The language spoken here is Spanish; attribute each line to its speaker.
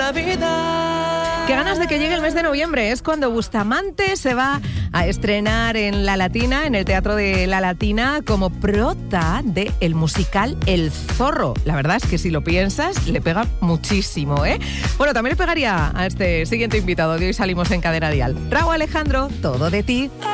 Speaker 1: Navidad.
Speaker 2: Qué ganas de que llegue el mes de noviembre. Es cuando Bustamante se va a estrenar en La Latina, en el Teatro de La Latina, como prota del musical El Zorro. La verdad es que si lo piensas, le pega muchísimo, ¿eh? Bueno, también le pegaría a este siguiente invitado de hoy salimos en Cadena Dial. Rauw Alejandro, todo de ti.